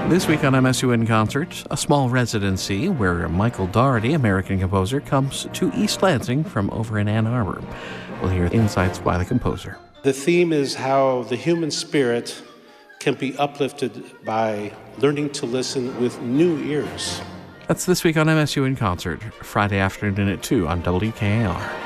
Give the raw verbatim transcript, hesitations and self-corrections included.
This week on M S U in Concert, a small residency where Michael Daugherty, American composer, comes to East Lansing from over in Ann Arbor. We'll hear insights by the composer. The theme is how the human spirit can be uplifted by learning to listen with new ears. That's this week on M S U in Concert, Friday afternoon at two on W K A R.